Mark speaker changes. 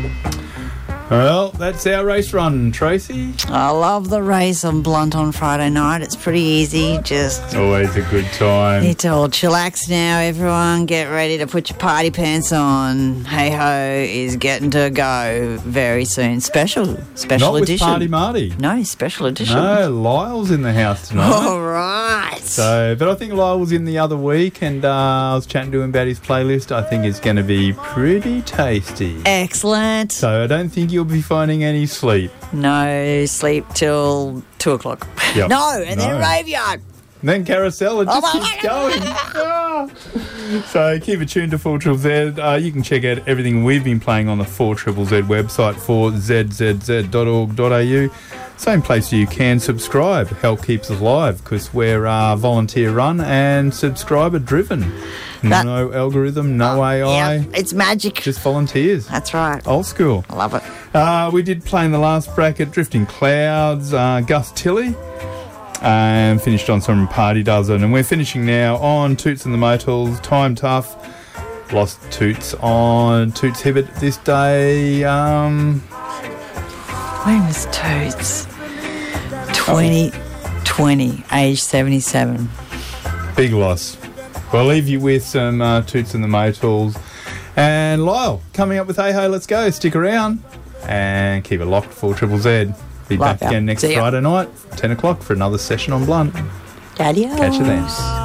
Speaker 1: Well, that's our race run, Tracy.
Speaker 2: I love the race on Blunt on Friday night. It's pretty easy. Just
Speaker 1: Always a good time.
Speaker 2: it's all chillax now, everyone. Get ready to put your party pants on. Hey Ho is getting to go very soon. Special
Speaker 1: Not with
Speaker 2: edition.
Speaker 1: Party Marty.
Speaker 2: No, special edition.
Speaker 1: No, Lyle's in the house tonight.
Speaker 2: All right.
Speaker 1: So, but I think Lyle was in the other week, and I was chatting to him about his playlist. I think it's going to be pretty tasty.
Speaker 2: Excellent.
Speaker 1: So I don't think you'll be finding any sleep.
Speaker 2: No sleep till 2 o'clock.
Speaker 1: Yep.
Speaker 2: No, and then
Speaker 1: No.
Speaker 2: graveyard.
Speaker 1: And then Carousel, it just
Speaker 2: my
Speaker 1: keeps going. Ah. So keep it tuned to 4ZZZ. You can check out everything we've been playing on the 4ZZZ website, 4ZZZ.org.au. Same place you can subscribe. Help keeps us alive because we're volunteer run and subscriber driven. No algorithm, no AI.
Speaker 2: Yeah, it's magic.
Speaker 1: Just volunteers.
Speaker 2: That's right.
Speaker 1: Old school.
Speaker 2: I love it.
Speaker 1: We did play in the last bracket Drifting Clouds, Gus Tilley, and finished on some Party Dozen. And we're finishing now on Toots and the Motels, Time Tough. Lost Toots on Toots Hibbert this day.
Speaker 2: When was Toots? 2020, age 77.
Speaker 1: Big loss. We'll leave you with some Toots and the Motels. And Lyle, coming up with Hey Ho, let's go. Stick around and keep it locked for Triple Z. Be back again next
Speaker 2: See ya.
Speaker 1: Friday night, 10 o'clock, for another session on Blunt.
Speaker 2: Adios.
Speaker 1: Catch you then.